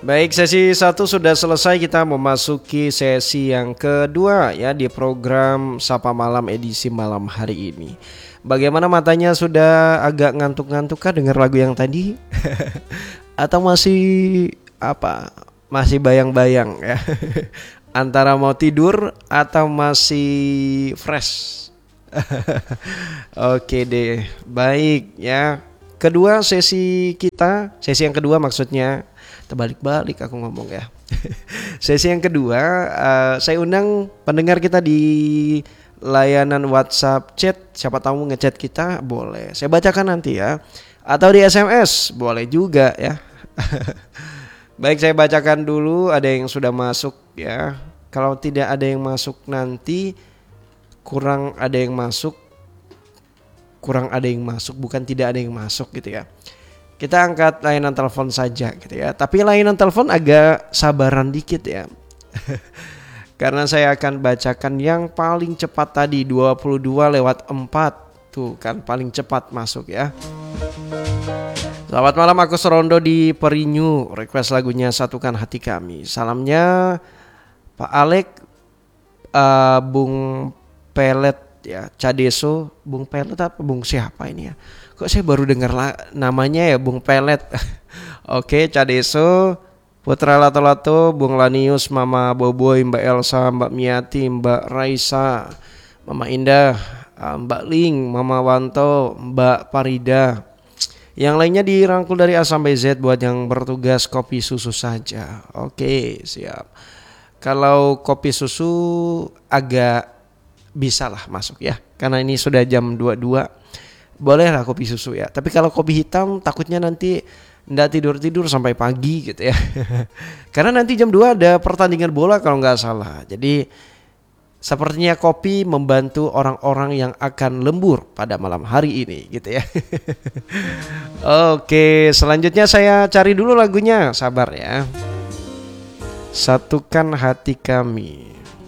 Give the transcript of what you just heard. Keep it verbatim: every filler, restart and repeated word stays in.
Baik, sesi satu sudah selesai, kita memasuki sesi yang kedua ya di program Sapa Malam edisi malam hari ini. Bagaimana, matanya sudah agak ngantuk-ngantuk kah dengar lagu yang tadi? Atau masih apa? Masih bayang-bayang ya? Antara mau tidur atau masih fresh? Oke deh, baik ya. Kedua sesi kita, sesi yang kedua maksudnya, terbalik-balik aku ngomong ya. Sesi yang kedua, uh, saya undang pendengar kita di layanan WhatsApp chat. Siapa tahu ngechat kita, boleh saya bacakan nanti ya. Atau di S M S boleh juga ya. Baik, saya bacakan dulu, ada yang sudah masuk ya. Kalau tidak ada yang masuk nanti, kurang ada yang masuk, kurang ada yang masuk, bukan tidak ada yang masuk gitu ya. Kita angkat layanan telepon saja gitu ya. Tapi layanan telepon agak sabaran dikit ya. Karena saya akan bacakan yang paling cepat tadi, dua puluh dua lewat empat. Tuh kan paling cepat masuk ya. Selamat malam, aku Serondo di Perinyu. Request lagunya Satukan Hati Kami. Salamnya Pak Alek, uh, Bung Pelet ya, Cadeso. Bung Pelet apa Bung siapa ini ya? Kok saya baru dengar la- namanya ya, Bung Pelet. Oke, Cadeso, Putra Lato-Lato, Bung Lanius, Mama Boboy, Mbak Elsa, Mbak Miati, Mbak Raisa, Mama Indah, Mbak Ling, Mama Wanto, Mbak Parida. Yang lainnya dirangkul dari A sampai Z buat yang bertugas kopi susu saja. Oke, siap. Kalau kopi susu agak bisa lah masuk ya, karena ini sudah jam dua puluh dua. Boleh lah kopi susu ya. Tapi kalau kopi hitam takutnya nanti nggak tidur-tidur sampai pagi gitu ya. Karena nanti jam dua ada pertandingan bola kalau nggak salah. Jadi sepertinya kopi membantu orang-orang yang akan lembur pada malam hari ini gitu ya. Oke, selanjutnya saya cari dulu lagunya. Sabar ya. Satukan Hati Kami.